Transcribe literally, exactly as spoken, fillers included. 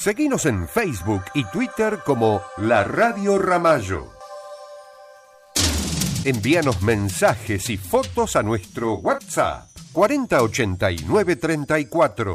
Seguinos en Facebook y Twitter como La Radio Ramallo. Envíanos mensajes y fotos a nuestro WhatsApp cuarenta ochenta y nueve treinta y cuatro.